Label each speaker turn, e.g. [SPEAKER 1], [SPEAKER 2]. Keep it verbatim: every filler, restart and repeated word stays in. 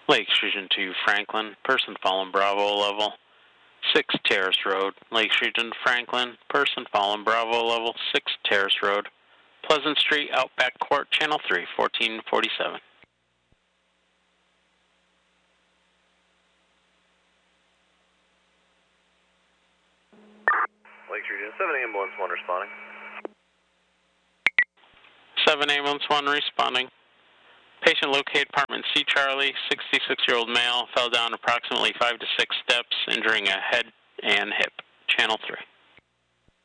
[SPEAKER 1] Lakes Region two, Franklin, person fallen Bravo level six Terrace Road. Lakes Region Franklin, person fallen Bravo level six Terrace Road. Pleasant Street, Outback Court, Channel three, fourteen forty-seven.
[SPEAKER 2] Lakes Region seven, ambulance one responding.
[SPEAKER 1] seven ambulance one responding. Patient located apartment C Charlie, sixty-six-year-old male, fell down approximately five to six steps, injuring a head and hip. Channel three.